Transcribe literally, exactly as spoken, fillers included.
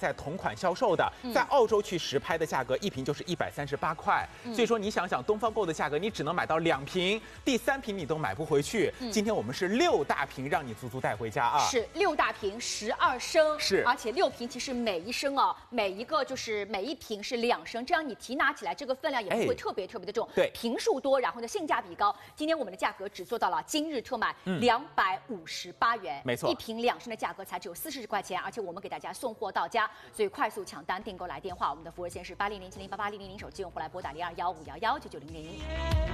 在同款销售的，在澳洲去实拍的价格一瓶就是一百三十八块。所以说你想想，东方购的价格，你只能买到两瓶，第三瓶你都买不回去。今天我们是六大瓶，让你足足带回家啊！ 是六大瓶，十二升， 是， 而且六瓶其实每一升哦，每一个就是每一瓶是两升，这样你提拿起来这个分量也不会特别特别的重。 对， 瓶数多，然后呢性价比高。今天我们的价格只做到了今日特卖两百五十八元， 没错， 一瓶两升的价格才只有四十块钱，而且我们给大家送货到家，所以快速抢单订购来电话，我们的服务热线是八零零七零八八零零零，手机用户来拨打零二幺五幺幺九九零零。